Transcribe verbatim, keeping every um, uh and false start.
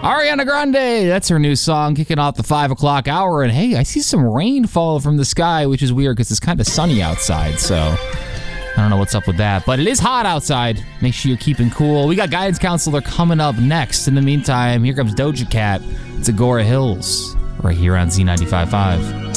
Ariana Grande, that's her new song, kicking off the five o'clock hour. And hey, I see some rain fall from the sky, which is weird because it's kind of sunny outside. So I don't know what's up with that. But it is hot outside. Make sure you're keeping cool. We got Guidance Counselor coming up next. In the meantime, here comes Doja Cat. It's Agora Hills right here on Z ninety-five point five.